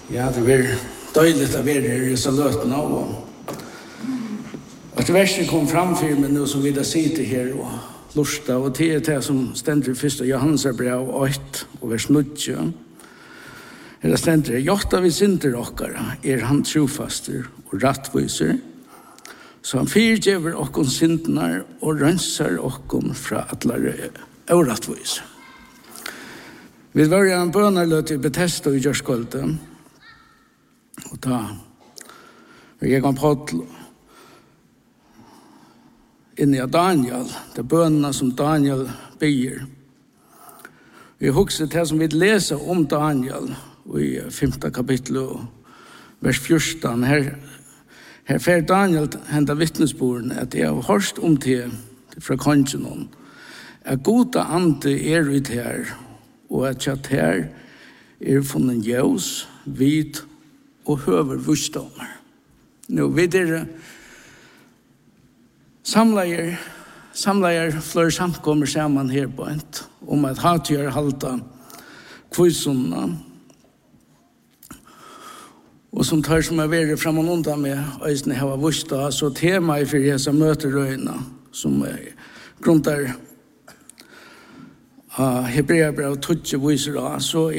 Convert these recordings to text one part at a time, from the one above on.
Ja, det blir døyligt å være her i så løtene og at verset kom framfyr med noe som vi da sitter her og lusta, og til det som stender i 1. Johannes brev 8 og vers 9. Her stender det, «Jotta vi synder okkara, han trofaster og rattviser, så han fyrtjever okkon syndnar og rønser okkon fra atlare orattviser.» Vi var i en bønarløt i Bethesda i Gjørskvölde, og da jeg kom på inn i Daniel, det bønene som Daniel byr. Vi husker det som vi leser om Daniel i 5. kapittel, vers 14. Her fer Daniel henta vittnesbordene at jeg har hørt om det fra kongen, at gode ande ut her, og at kjatt her funnet ljøs, vid og høver vursdommer. Nå videre samleier flere samkommer sammen her på et, om at hatgjør halta kvøysundene, og som tar som vært frem og undan med øyne hava vursdag, så tema for disse møterøyene, som grunnar Hebreabrev 20 viser da,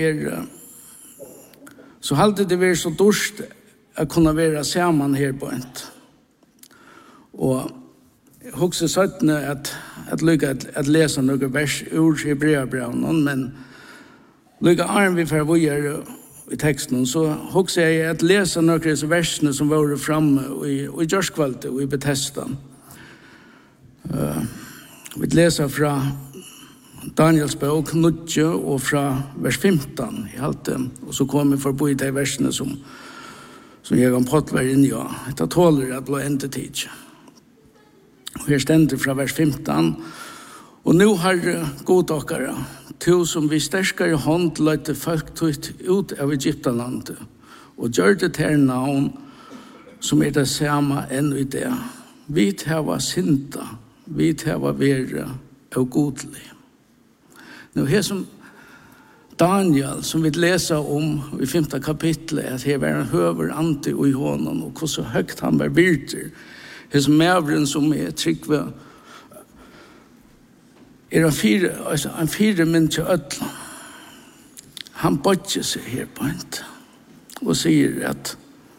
så halte det vært så dårst å kunne være sammen her på et. Og jeg husker søttene at lykke at lese noen vers ur Hebreabrevene, men lykke arm vi for å gjøre i teksten, så husker jeg at lese noen av disse versene som var fremme i Gjørskvölde og i Bethesda. Vi leser fra Daniels bok 9 og fra vers 15 i halte, og så kommer vi forbi de versene som jeg har fått være inne i. Dette tåler at bli endet tid. Og her stender fra vers 15. Og nå har god dere, to som vi sterskere hånd løyte folk tøyt ut av Egyptalandet, og gjør det til navn som det samme enn i det. Vi tava synda, vi tava være og godlig. Nå her som Daniel, som vi leser om i 5. kapitlet, at her var en høver ante i hånden, og hvordan høyt han var virter. Her som mævren som trygg ved, en fire min til ødelen. Han bøtter seg her på en, og sier at,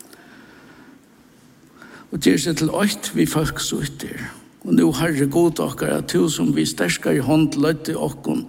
og gjør seg til øyt vi folk så ytter. Og nå har det god dere, at to som vi sterskere i hånd løyte okken,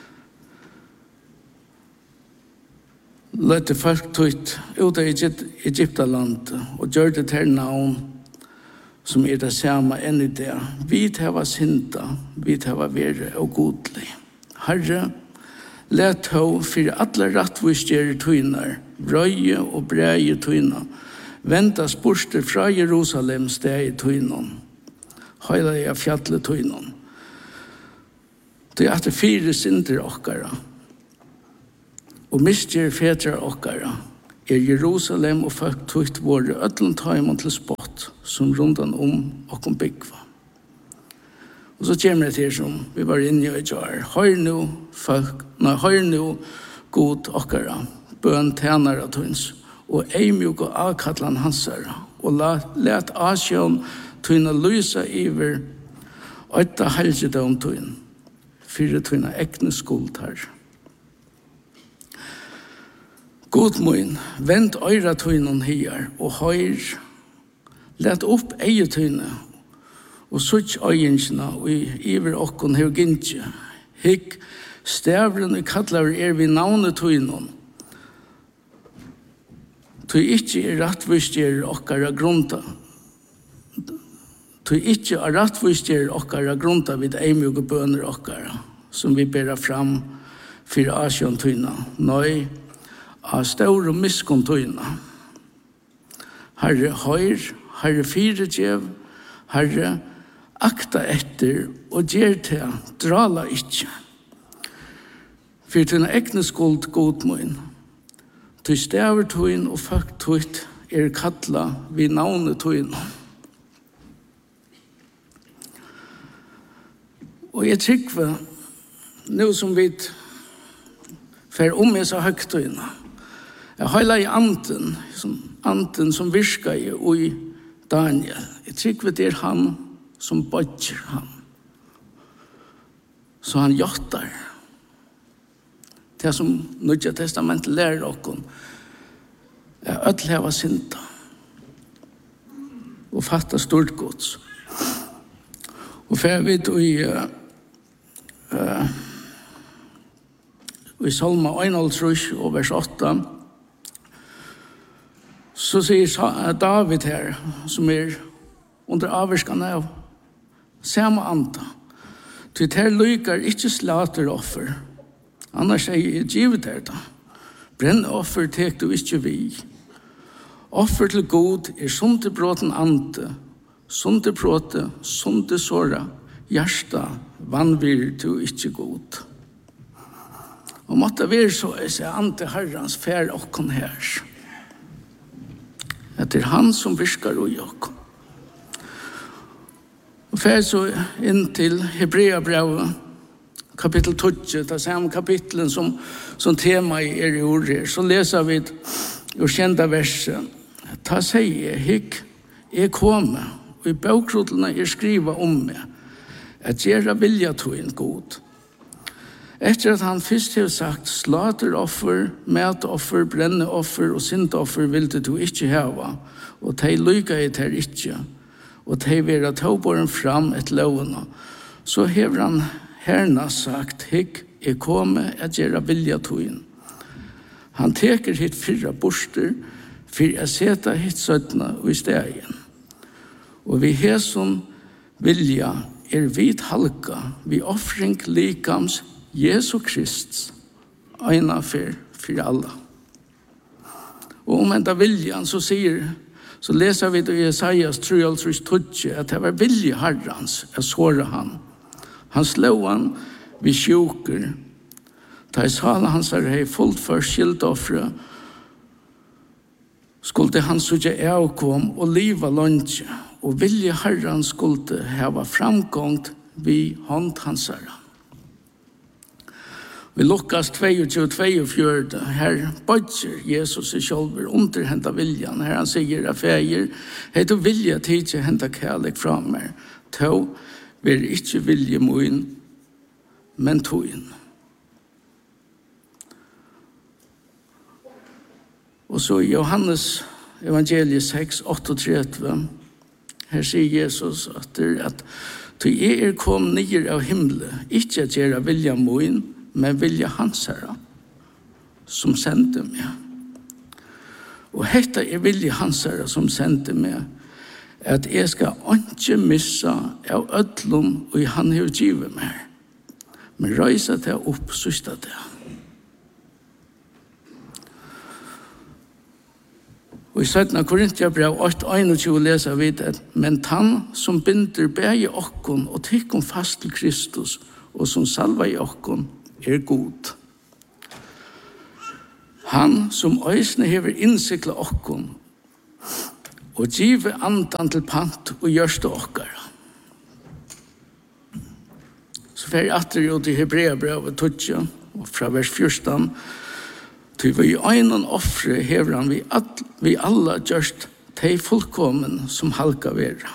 løyte folk tøyt ut av Egyptalandet, og gjør det til navn som det samme enn i det. Vi tava synda, vi tava være og godlig. Herre, let to for alle rattvistgjere tøyner, brøye og breie tøyner, venta sporster fra Jerusalem steg i tøyner, høyla jeg fjallet tøyner. Det at det 4 synder okkara, og mistjer fedrar okkara, Jerusalem og folk tøyt våre ødlen tøymon til spott, som rundan okkom byggva. Og så kommer det til som vi var inne i jar. Høyr nu god okkara, bøn tænare tøyns, og eimjuk og avkallan hansara, og let asjon tøyna lysa iver, øyta helgedom tøyn, fyrir tøyna ekne skuld her. God mun, vent øyra tøynen her, og høyr, let opp eietøyne, og sutt øyensina, og iver okkon her gintje. Hikk, stavren og kallar vi navnet tøynen. Tøy ikkje rattvistjer okkara grunta. Tøy ikkje rattvistjer okkara grunta vid eimjuge bøner okkara, som vi bæra fram for asjon tøyna. Nøy, av stor og miskontoina. Herre høyr, Herre firedjev, Herre akta etter og gjer til drala ikkje. For til ekne skuld god mun, til staver tøyn og folk tøyt kalla vi navnet tøyn. Og jeg tykker nå som vi fer om jeg så høyt tøyna, Jeg heilig anden som virker i Daniel. Jeg tror det han som bodger han. Så han gjør det som Nya Testamentet lærer dere ødel hava synda og fatta stort gods. Og for jeg vet i Salma 1 og vers 8 så sier David her som under avvarskan av samme anda til her lykar ikke slateroffer annars jeg givet her da brennoffer tek du ikke vi offer til god sundebråten ante sundebråte sundesåra hjärsta vanvir du ikke god og måtte være så jeg sier ante herrans fær okkon her at det han som virker i okkon og fær så inn til Hebreabrevet kapitel 12, det samme kapitlen som tema i ord her, så leser vi ur kjenda verset. Ta sier, hikk, komme, og i bøkrotlene skriva meg, at gjøre vilja til en god. Etter at han først har sagt, slateroffer, matoffer, brenneoffer og syndoffer vil du ikke hava, og de lykker i ter ikke, og de vil ha tåbåren fram et lovene, så hever han herna sagt, hikk, komme at gjøre vilja tøyen. Han teker hitt 4 borster, for jeg seta hitt 17 i stegen. Og vi hesom vilja vit halka, vi offring likams Jesu Krist, øyna for alla. Og om enda viljan så leser vi i Jesajas 3:12 at det var vilje herrans, jeg såra han. Han slå han vid sjuker. Da i salen hans hei fullt for skildoffre, skulle han sutja avkom og liva lunge, og vilje herran skulle hava framgångt vid hånd hans herra. Vi Lukas 22:24, her bodger Jesus i sjølver underhenta viljan. Her han sier at feir, hei du vilja tidsi henta kærlek fra meg, to vil ikke vilje moin, men toin. Og så i Johannes evangeliet 6:38, her sier Jesus at jeg kom nyer av himmelen, ikke at jeg vilja moin, men vilja hans herra, som sendte meg. Og hetta vilja hans herra, som sendte meg, at jeg skal ikke missa av ødlom og han har givet meg, men røysa det opp sista det. Og i 17. Korintiabrev 8:21 leser vi det, men han som binder bæge okkon og tykkon fast til Kristus, og som salva i okkon, god. Han som øysene hever innsikla okkon, og give andan til pant og gjørste okkar. Så fer atter ut i Hebreabrevet 12, og fra vers 14, til vi øynen offre hever han vi alla gjørst tei fullkommen som halka vera.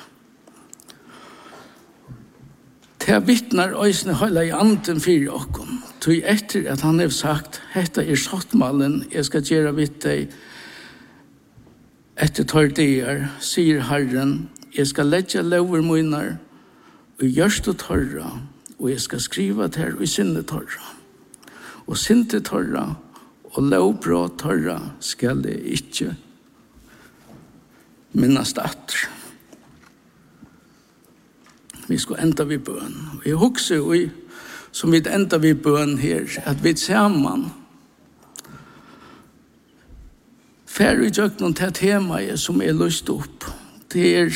Til vittnar øysene høyla i anden fyrir okkom, til etter at han har sagt, hetta sottmalen jeg skal gjøre vidt deg, etter tordier, sier Herren, jeg skal letja lover munar, og gjørste torra, og jeg skal skriva der i sinne torra. Og sinte torra, og lovbrå torra, skal jeg ikke minnast atter. Vi skal enda vid bøn. Vi husker som vi enda vid bøn her, at vi sammen færre i jøkken til temaet som lyst opp. Det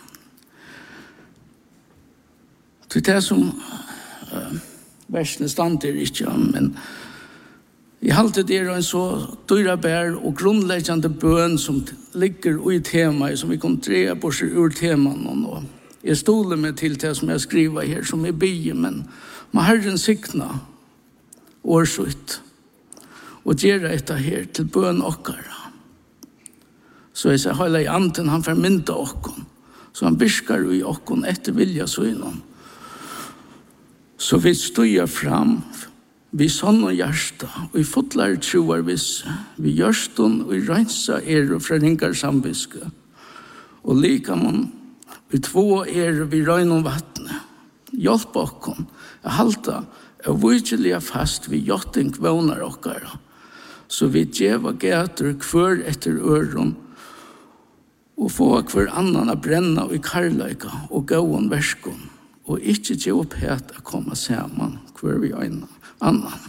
det som versene stand ikke, men jeg halte det en så dyrabær og grunnleggende bøn som ligger i temaet, som vi kan dreie på seg ur temaen. Og jeg stoler meg til det som jeg skriver her, som er byen, men må Herren sikna årsut. og gjøre dette her til bøn okkara. Så jeg sier, høyla i anden, han formynda okkon, så han biskar i okkon etter vilja søgnon. Så vi støyer fram, vi sånn og hjärsta, og i fotlar troar visse, vi gjørston og i røynsa fra ringar sambiske, og likamon, vi två vi røynon vattne. Hjelp okkon, jeg halta, jeg virkelig fast vi jotting vånar okkara, så vi djeva gater kvør etter øron, og få hver annan a brenna i karlaika og gåon verskon, og ikkje djeva pet a koma saman hver vi annan.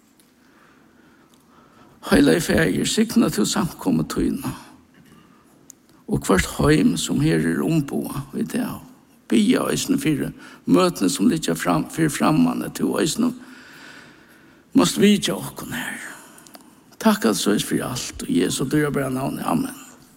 Heila i feir, sikna til samkommet tøyna, og hvert heim som her omboa i dag, bia eisne fire møtene som ligger fyrir frammane til eisne måste vidja okkon her. Takk altså for alt, og Jesu dyra bra navn. Amen.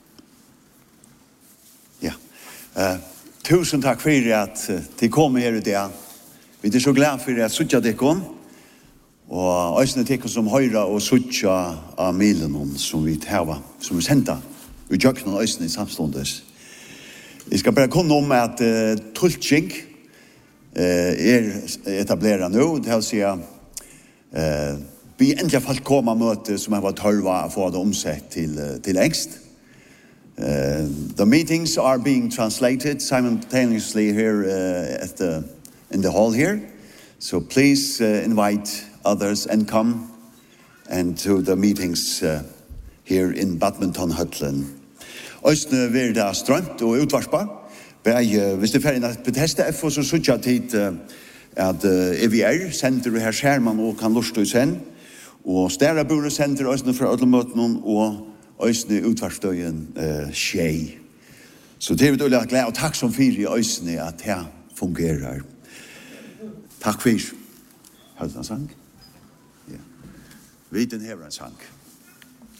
Ja, tusen takk for at de kom her i dag. Vi er så glad for at suttja dekkon, og eisne dekkon som høyra og suttja av milen som vi teva, som vi senda, vi gjøkna eisne i samstundes. Jeg skal bare komme om at tultjeng etableret nå. Det vil si vi endelig falt koma møte som har vært tørva å få det omsett til engst. The meetings are being translated simultaneously here in the hall here. So please invite others and come and to the meetings here in Badmintonhallen. Østene vil det strømt og utvarspa. Hvis det er ferdig at Bethesda FO så sutja tid at EVR sender her skjerman og kan lusta ut sen. Og Stærabure sender Østene fra Ødlemøtenen og Østene utvarsstøyen skjei. Så det er vi dårlig glad og takk som fyr i Østene at det fungerer. Takk fyr. Har du en sang? Ja. Vi den her en sang.